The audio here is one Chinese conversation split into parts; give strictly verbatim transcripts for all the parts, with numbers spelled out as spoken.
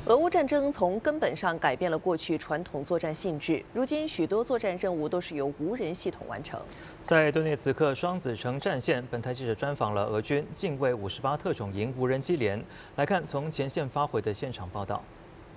俄乌战争从根本上改变了过去传统作战性质，如今许多作战任务都是由无人系统完成。 在顿涅茨克双子城战线，本台记者专访了俄军近卫五十八特种营无人机连，来看从前线发回的现场报道。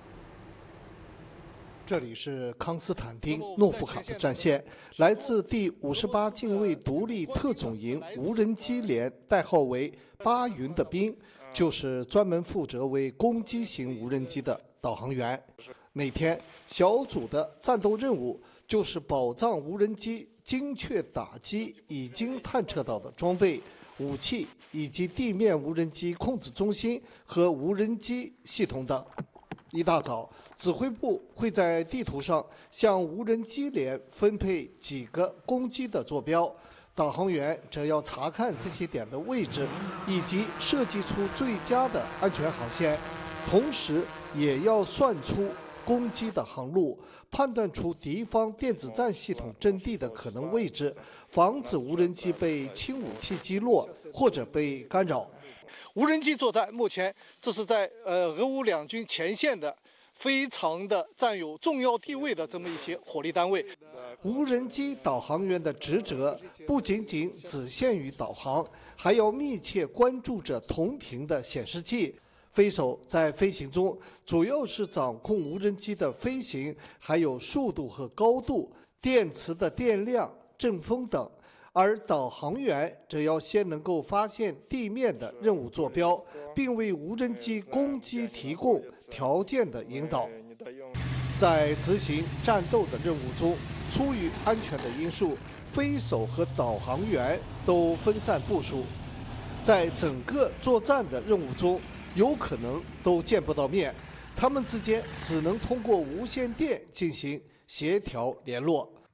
这里是康斯坦丁诺夫卡的战线，来自第五十八近卫独立特种营无人机连，代号为巴云的兵，就是专门负责为攻击型无人机的导航员。每天小组的战斗任务就是保障无人机精确打击已经探测到的装备、武器以及地面无人机控制中心和无人机系统等。 一大早，指挥部会在地图上向无人机连分配几个攻击的坐标，导航员则要查看这些点的位置，以及设计出最佳的安全航线，同时也要算出攻击的航路，判断出敌方电子战系统阵地的可能位置，防止无人机被轻武器击落或者被干扰。 无人机作战，目前这是在呃俄乌两军前线的非常的占有重要地位的这么一些火力单位。无人机导航员的职责不仅仅只限于导航，还要密切关注着同屏的显示器。飞手在飞行中主要是掌控无人机的飞行，还有速度和高度、电池的电量、阵风等。 而导航员则要先能够发现地面的任务坐标，并为无人机攻击提供条件的引导。在执行战斗的任务中，出于安全的因素，飞手和导航员都分散部署，在整个作战的任务中，有可能都见不到面，他们之间只能通过无线电进行协调联络。